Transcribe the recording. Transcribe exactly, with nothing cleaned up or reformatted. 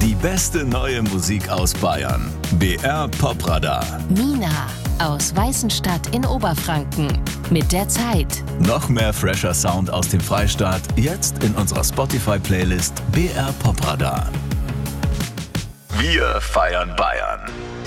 Die beste neue Musik aus Bayern. B R Popradar. Nina aus Weißenstadt in Oberfranken. Mit der Zeit. Noch mehr fresher Sound aus dem Freistaat. Jetzt in unserer Spotify-Playlist B R Popradar. Wir feiern Bayern.